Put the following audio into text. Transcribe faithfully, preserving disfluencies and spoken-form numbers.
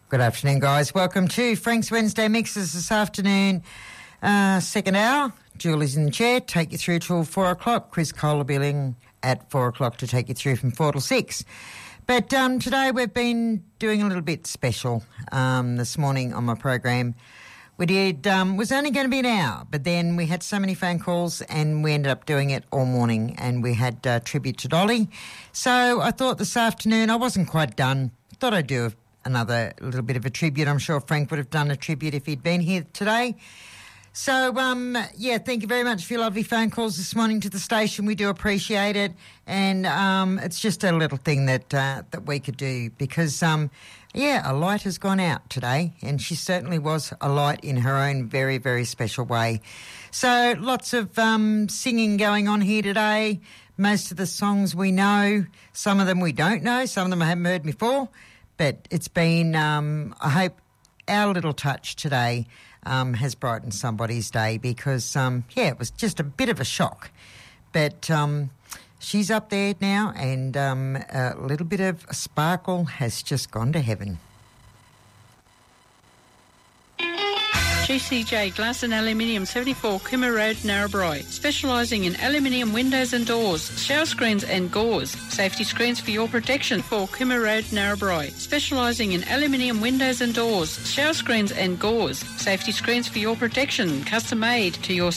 Good afternoon, guys. Welcome to Frank's Wednesday Mixes this afternoon. Uh, second hour, Julie's in the chair, take you through till four o'clock. Chris Cole will be in at four o'clock to take you through from four till six. But um, today we've been doing a little bit special um, this morning on my program. We did, um, was only going to be an hour, but then we had so many phone calls and we ended up doing it all morning, and we had uh, tribute to Dolly. So I thought this afternoon, I wasn't quite done, thought I'd do a another little bit of a tribute. I'm sure Frank would have done a tribute if he'd been here today. So, um, yeah, thank you very much for your lovely phone calls this morning to the station. We do appreciate it. And um, it's just a little thing that uh, that we could do because, um, yeah, a light has gone out today, and she certainly was a light in her own very, very special way. So lots of um, singing going on here today. Most of the songs we know, some of them we don't know, some of them I haven't heard before. But it's been, um, I hope our little touch today um, has brightened somebody's day because, um, yeah, it was just a bit of a shock. But um, she's up there now, and um, a little bit of sparkle has just gone to heaven. G C J Glass and Aluminium, seventy-four Cooma Road, Narrabri. Specialising in aluminium windows and doors, shower screens and gauze. Safety screens for your protection for Cooma Road, Narrabri. Specialising in aluminium windows and doors, shower screens and gauze. Safety screens for your protection, custom made to your